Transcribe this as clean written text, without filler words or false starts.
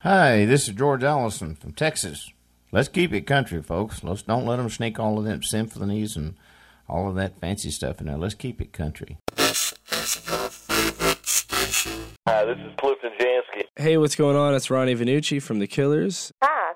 Hi, this is George Allison from Texas. Let's keep it country, folks. Let's don't let them sneak all of them symphonies and all of that fancy stuff in there. Let's keep it country. Hi, this is Clifton Jansky. Hey, what's going on? It's Ronnie Vanucci from The Killers. Hi,